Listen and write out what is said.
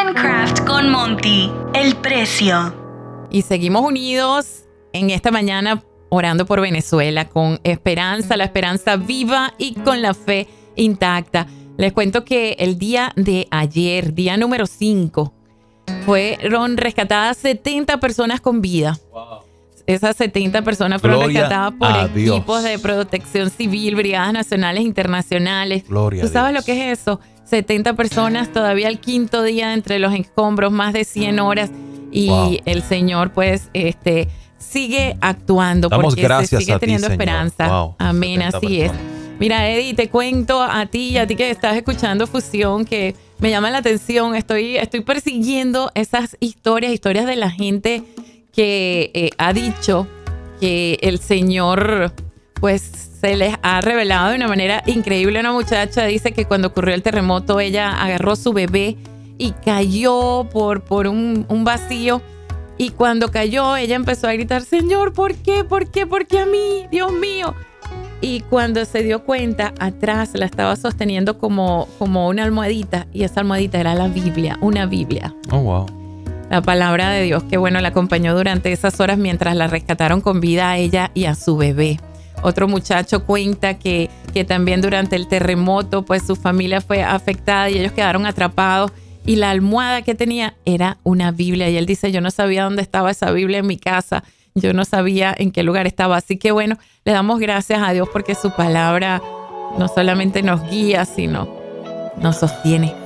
and Craft con Monty, el precio. Y seguimos unidos en esta mañana orando por Venezuela con esperanza, la esperanza viva y con la fe intacta. Les cuento que el día de ayer, día número 5, fueron rescatadas 70 personas con vida. Wow. Esas 70 personas fueron rescatadas por equipos de protección civil, brigadas nacionales e internacionales. ¿Tú sabes lo que es eso? 70 personas todavía el quinto día entre los escombros, más de 100 horas. Y el Señor, pues, sigue actuando. Damos porque gracias se sigue a ti, teniendo Señor. esperanza. Wow, amén, así personas. es. Mira, Eddie, te cuento a ti y a ti que estás escuchando Fusión, que me llama la atención. Estoy persiguiendo esas historias de la gente que ha dicho que el Señor, pues, se les ha revelado de una manera increíble. Una muchacha dice que cuando ocurrió el terremoto, ella agarró su bebé y cayó por un vacío. Y cuando cayó, ella empezó a gritar, Señor, ¿por qué? ¿Por qué? ¿Por qué a mí? Dios mío. Y cuando se dio cuenta, atrás la estaba sosteniendo como una almohadita. Y esa almohadita era la Biblia, una Biblia. Oh, wow. La palabra de Dios, que bueno, la acompañó durante esas horas mientras la rescataron con vida a ella y a su bebé. Otro muchacho cuenta que también durante el terremoto, pues su familia fue afectada y ellos quedaron atrapados. Y la almohada que tenía era una Biblia. Y él dice, yo no sabía dónde estaba esa Biblia en mi casa. Yo no sabía en qué lugar estaba. Así que bueno, le damos gracias a Dios porque su palabra no solamente nos guía, sino nos sostiene.